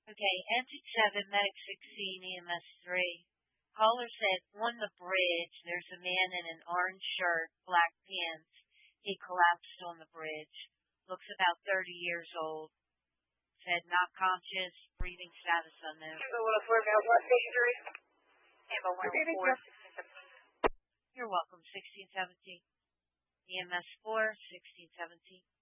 Okay, Engine 7, Medic 16, EMS 3. Caller said, on the bridge, there's a man in an orange shirt, black pants. He collapsed on the bridge. Looks about 30 years old. Said, not conscious, breathing status unknown. Tampa 104, Mail 163. Tampa 104, 1617. You're welcome, 1617. EMS 4, 1617.